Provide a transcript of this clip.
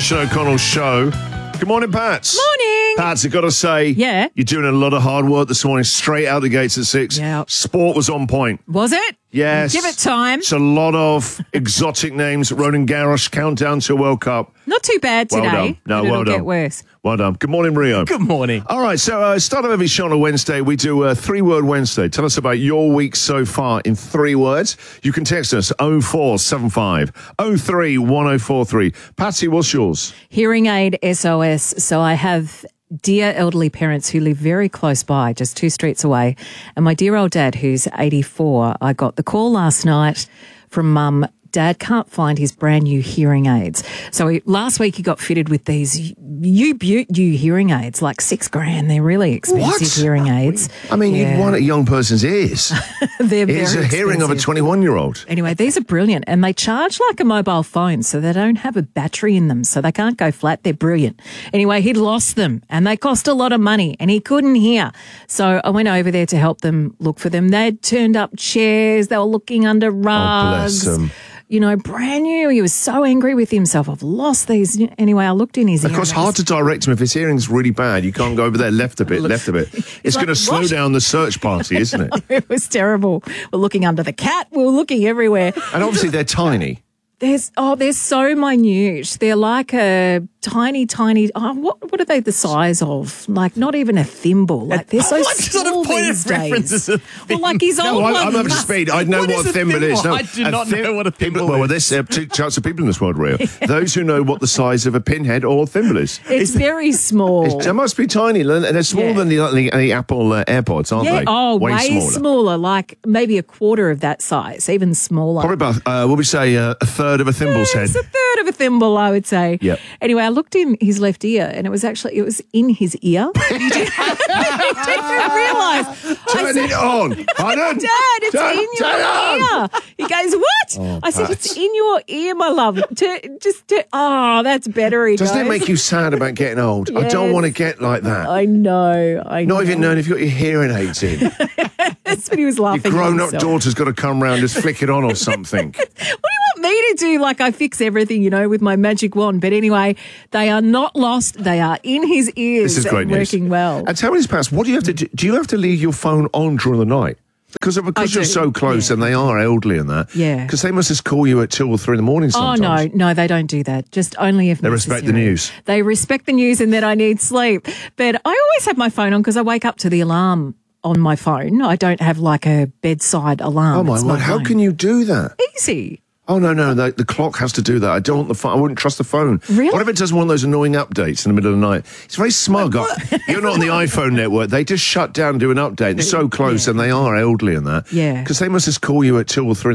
Sinead O'Connell show. Good morning, Pats. Morning. Pats, I've got to say, Yeah. you're doing a lot of hard work this morning, straight out the gates at 6. Yeah. Sport was on point. Was it? Yes. Give it time. It's a lot of exotic names. Roland Garros, countdown to World Cup. Not too bad today. Well done. No, but well it'll done. get worse. Well done. Good morning, Rio. Good morning. All right, so start of every show on a Wednesday, we do a 3-word Wednesday. Tell us about your week so far in 3 words. You can text us 0475 03 1043. Patsy, what's yours? Hearing aid SOS. So I have dear elderly parents who live very close by, just 2 streets away. And my dear old dad, who's 84, I got the call last night from Mum. Dad can't find his brand new hearing aids. So last week he got fitted with these new hearing aids, like $6,000. They're really expensive hearing aids. I mean, you'd want a young person's ears. They're very It's a hearing of a expensive. 21-year-old. Anyway, these are brilliant, and they charge like a mobile phone, so they don't have a battery in them, so they can't go flat. They're brilliant. Anyway, he'd lost them, and they cost a lot of money, and he couldn't hear. So I went over there to help them look for them. They'd turned up chairs. They were looking under rugs. bless them. You know, brand new. He was so angry with himself. I've lost these. Anyway, I looked in his ear. Of course, hard to direct him. If his hearing's really bad, you can't go over there left a bit, left a bit. It's like, going to slow what? down the search party, isn't it? It was terrible. We're looking under the cat. We were looking everywhere. And obviously they're tiny. They're so minute. They're like a tiny, what are they the size of? Like not even a thimble. Like they're so What small sort of point these of reference days. is a Well, like his old No, one. I'm up to speed. I know What what is a a thimble is. thimble? No, I do not know what a thimble Well, is. there's 2 types of people in this world, Rio. Those who know what the size of a pinhead or a thimble is. It's very small. They must be tiny. And they're smaller Yeah. than the Apple AirPods, aren't Yeah. they? Oh, way smaller. Like maybe a quarter of that size, even smaller. Probably about, what we say, a third of a thimble's head. It's a third of a thimble, I would say. Yep. Anyway, I looked in his left ear, and it was in his ear. He didn't realise. Turn it on. Pardon? Dad, it's Turn in it your on. ear. He goes, what? I said, Pats. it's in your ear, my love. That's better, he Doesn't it goes. make you sad about getting old? I don't Yes. want to get like that. I know. Not even knowing if you've got your hearing aids in. That's what he was laughing Your at grown-up himself. daughter's got to come round and flick it on or something. What do you want me to do? Like I fix everything, with my magic wand. But anyway, they are not lost. They are in his ears. This is great and news. working well. And tell me this, Pats, what do you have to do? Do you have to leave your phone on during the night? Because you're do, so close yeah. and they are elderly and that. Yeah. Because they must just call you at 2 or 3 in the morning Oh, sometimes. no, they don't do that. Just only if They respect the necessary. news. They respect the news and that I need sleep. But I always have my phone on because I wake up to the alarm on my phone. I don't have like a bedside alarm. Oh, my It's word. How phone. can you do that? Easy. Oh, no. The clock has to do that. I don't want the phone. I wouldn't trust the phone. Really? What if it does one of those annoying updates in the middle of the night? It's very smug. You're not on the iPhone network. They just shut down, do an update. They're so close and they are elderly and that. Yeah. Because they must just call you at 2 or 3